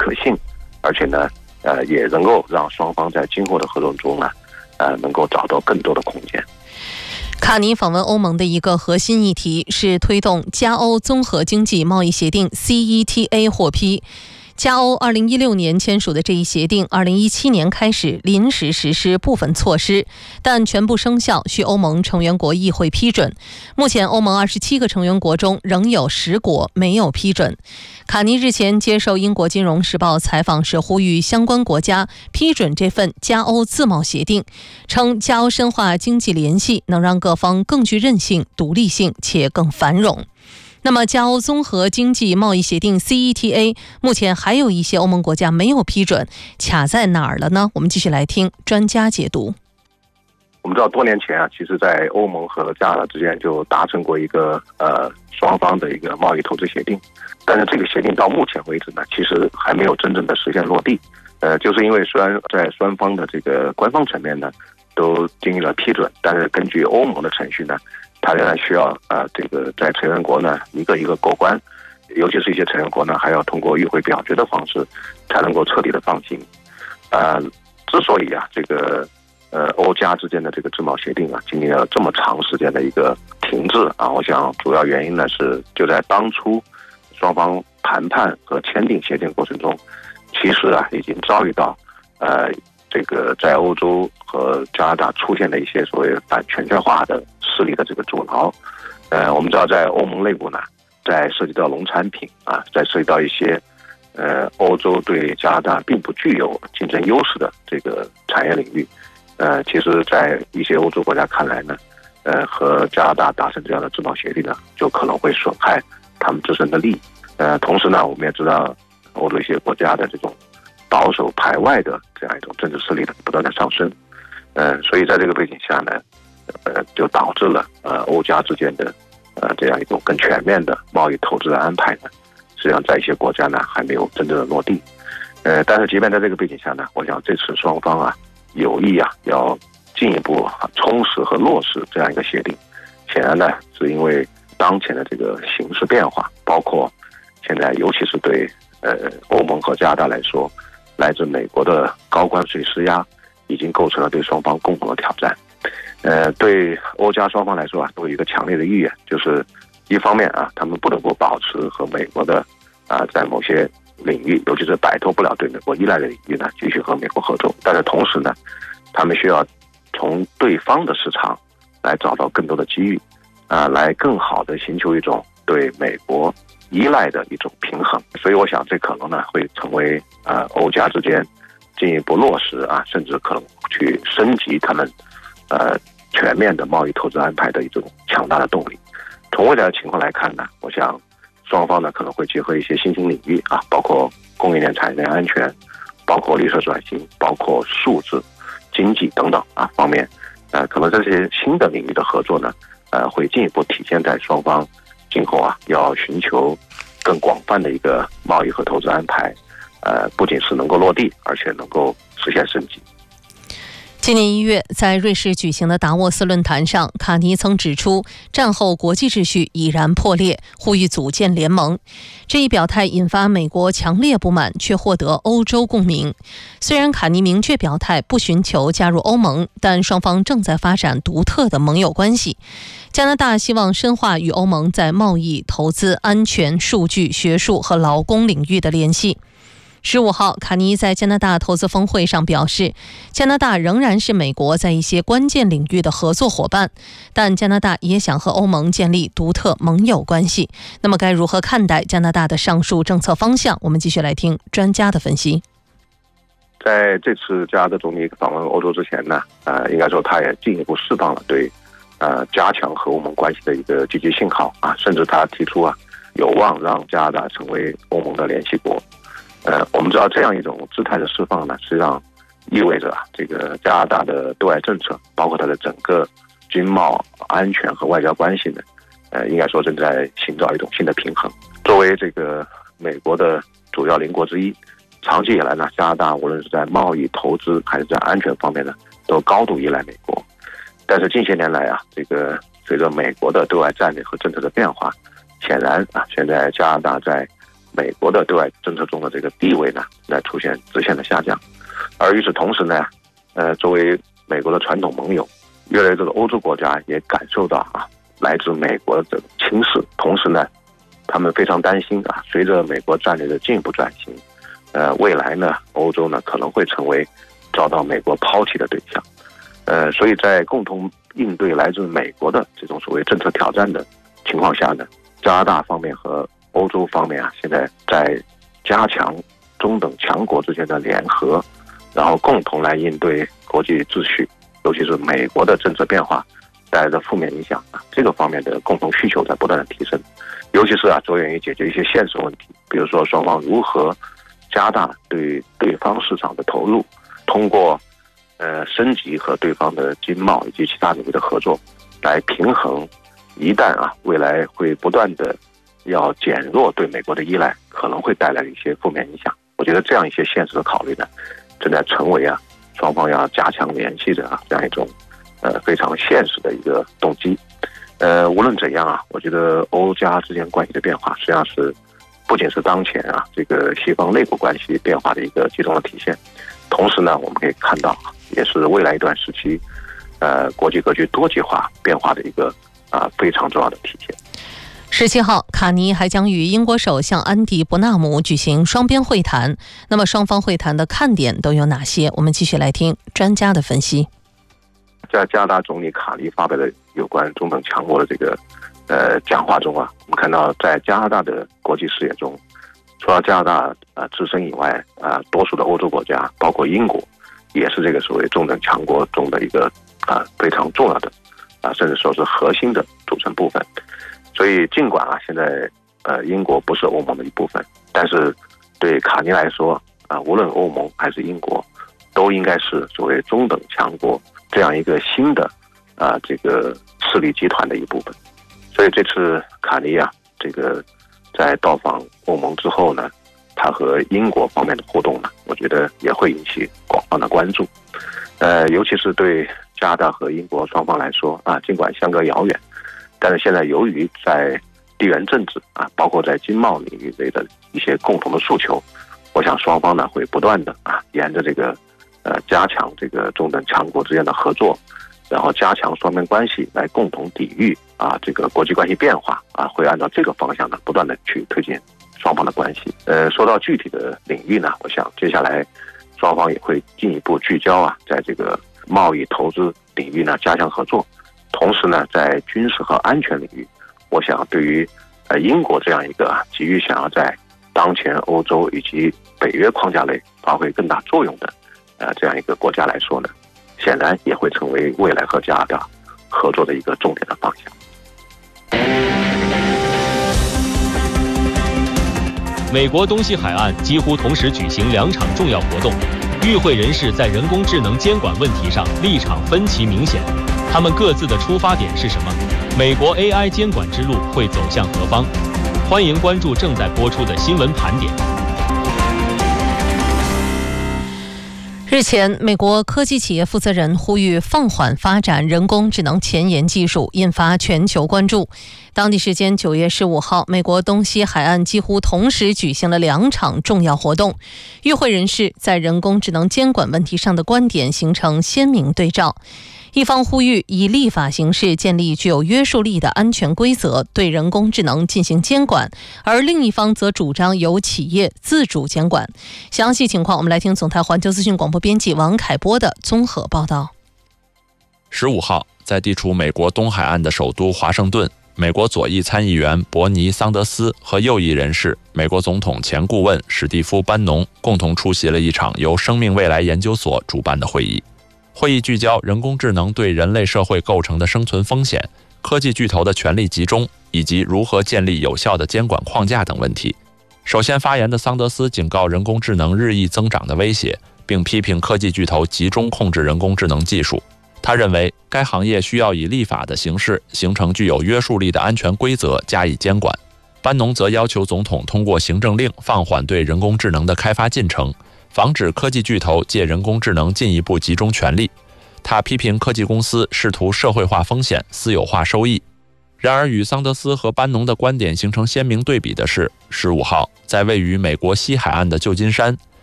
可信，而且呢也能够让双方在今后的合作中呢能够找到更多的空间。 卡尼访问欧盟的一个核心议题是推动加欧综合经济贸易协定 CETA 获批。加欧2016年签署的这一协定2017年开始临时实施部分措施，但全部生效需欧盟成员国议会批准。目前欧盟27个成员国中仍有10国没有批准。卡尼日前接受英国金融时报采访时呼吁相关国家批准这份加欧自贸协定，称加欧深化经济联系能让各方更具韧性、独立性且更繁荣。那么加欧综合经济贸易协定 CETA 目前还有一些欧盟国家没有批准，卡在哪儿了呢？我们继续来听专家解读。 我们知道多年前其实在欧盟和加拿大之间就达成过一个双方的一个贸易投资协定，但是这个协定到目前为止呢，其实还没有真正的实现落地。就是因为虽然在双方的这个官方层面呢都经历了批准，但是根据欧盟的程序呢，它仍然需要这个在成员国呢一个一个过关，尤其是一些成员国呢还要通过议会表决的方式才能够彻底的放行。之所以这个欧加之间的这个自贸协定经历了这么长时间的一个停滞我想主要原因呢是就在当初双方谈判和签订协定过程中，其实已经遭遇到这个在欧洲和加拿大出现的一些所谓反全球化的势力的这个阻挠。我们知道在欧盟内部呢，在涉及到农产品在涉及到一些欧洲对加拿大并不具有竞争优势的这个产业领域，其实在一些欧洲国家看来呢，和加拿大达成这样的自贸协定呢，就可能会损害他们自身的利益。同时呢，我们也知道欧洲一些国家的这种保守排外的这样一种政治势力不断的上升。所以在这个背景下呢，就导致了欧加之间的这样一种更全面的贸易投资的安排呢，实际上在一些国家呢还没有真正的落地。但是即便在这个背景下呢，我想这次双方有意要进一步充实和落实这样一个协定。显然呢，是因为当前的这个形势变化，包括现在尤其是对欧盟和加拿大来说，来自美国的高关税施压已经构成了对双方共同的挑战。对欧加双方来说都有一个强烈的意愿，就是一方面他们不得不保持和美国的在某些领域，尤其是摆脱不了对美国依赖的领域呢，继续和美国合作。但是同时呢，他们需要从对方的市场来找到更多的机遇来更好的寻求一种对美国依赖的一种平衡。所以我想这可能呢会成为欧加之间进一步落实甚至可能去升级他们全面的贸易投资安排的一种强大的动力。从未来的情况来看呢，我想双方呢可能会结合一些新兴领域包括供应链产业链安全，包括绿色转型，包括数字经济等等方面，可能这些新的领域的合作呢会进一步体现在双方今后要寻求更广泛的一个贸易和投资安排，不仅是能够落地，而且能够实现升级。 今年1月，在瑞士举行的达沃斯论坛上，卡尼曾指出，战后国际秩序已然破裂，呼吁组建联盟。这一表态引发美国强烈不满，却获得欧洲共鸣。虽然卡尼明确表态不寻求加入欧盟，但双方正在发展独特的盟友关系。加拿大希望深化与欧盟在贸易、投资、安全、数据、学术和劳工领域的联系。15号，卡尼在加拿大投资峰会上表示，加拿大仍然是美国在一些关键领域的合作伙伴，但加拿大也想和欧盟建立独特盟友关系。那么该如何看待加拿大的上述政策方向？我们继续来听专家的分析。 在这次加拿大总理访问欧洲之前呢，应该说他也进一步释放了对加强和欧盟关系的一个积极信号甚至他提出有望让加拿大成为欧盟的联系国。我们知道这样一种姿态的释放呢，实际上意味着这个加拿大的对外政策，包括它的整个经贸、安全和外交关系呢，应该说正在寻找一种新的平衡。作为这个美国的主要邻国之一，长期以来呢，加拿大无论是在贸易、投资还是在安全方面呢，都高度依赖美国。但是近些年来这个随着美国的对外战略和政策的变化，显然现在加拿大在美国的对外政策中的这个地位呢，来出现直线的下降。而与此同时呢，作为美国的传统盟友，越来越多的欧洲国家也感受到来自美国的轻视，同时呢，他们非常担心随着美国战略的进一步转型，未来呢，欧洲呢可能会成为遭到美国抛弃的对象。所以在共同应对来自美国的这种所谓政策挑战的情况下呢，加拿大方面和欧洲方面现在在加强中等强国之间的联合，然后共同来应对国际秩序，尤其是美国的政策变化带来的负面影响这个方面的共同需求在不断的提升。尤其是着眼于解决一些现实问题，比如说双方如何加大对对方市场的投入，通过升级和对方的经贸以及其他领域的合作，来平衡一旦未来会不断的要减弱对美国的依赖可能会带来的一些负面影响。我觉得这样一些现实的考虑呢，正在成为双方要加强联系的这样一种非常现实的一个动机。无论怎样我觉得欧加之间关系的变化实际上是不仅是当前这个西方内部关系变化的一个集中的体现，同时呢，我们可以看到也是未来一段时期国际格局多极化变化的一个非常重要的体现。 17号，卡尼还将与英国首相安迪·伯纳姆举行双边会谈。那么双方会谈的看点都有哪些？我们继续来听专家的分析。 在加拿大总理卡尼发表的有关中等强国的这个讲话中我们看到在加拿大的国际视野中，除了加拿大自身以外多数的欧洲国家包括英国也是这个所谓中等强国中的一个非常重要的甚至说是核心的组成部分。所以尽管现在英国不是欧盟的一部分，但是对卡尼来说无论欧盟还是英国都应该是所谓中等强国这样一个新的这个势力集团的一部分。所以这次卡尼这个在到访欧盟之后呢，他和英国方面的互动呢，我觉得也会引起广泛的关注。尤其是对加拿大和英国双方来说尽管相隔遥远，但是现在由于在地缘政治包括在经贸领域内的一些共同的诉求，我想双方呢会不断的沿着这个加强这个中等强国之间的合作，然后加强双边关系来共同抵御这个国际关系变化会按照这个方向呢不断的去推进双方的关系。说到具体的领域呢，我想接下来双方也会进一步聚焦在这个贸易投资领域呢加强合作，同时呢在军事和安全领域，我想对于英国这样一个急于想要在当前欧洲以及北约框架内发挥更大作用的这样一个国家来说呢，显然也会成为未来和加拿大合作的一个重点的方向。 美国东西海岸几乎同时举行2场重要活动，与会人士在人工智能监管问题上立场分歧明显，他们各自的出发点是什么？美国 AI 监管之路会走向何方？欢迎关注正在播出的新闻盘点。 日前，美国科技企业负责人呼吁放缓发展人工智能前沿技术，引发全球关注。当地时间9月15号，美国东西海岸几乎同时举行了2场重要活动，与会人士在人工智能监管问题上的观点形成鲜明对照。一方呼吁以立法形式建立具有约束力的安全规则，对人工智能进行监管，而另一方则主张由企业自主监管。详细情况，我们来听总台环球资讯广播编辑王凯波的综合报道。 15号，在地处美国东海岸的首都华盛顿，美国左翼参议员伯尼·桑德斯和右翼人士美国总统前顾问史蒂夫·班农共同出席了一场由生命未来研究所主办的会议。会议聚焦人工智能对人类社会构成的生存风险、科技巨头的权力集中，以及如何建立有效的监管框架等问题。首先发言的桑德斯警告人工智能日益增长的威胁，并批评科技巨头集中控制人工智能技术。他认为该行业需要以立法的形式形成具有约束力的安全规则加以监管。班农则要求总统通过行政令放缓对人工智能的开发进程，防止科技巨头借人工智能进一步集中权力。他批评科技公司试图社会化风险、私有化收益。 然而，与桑德斯和班农的观点形成鲜明对比的是，15号在位于美国西海岸的旧金山，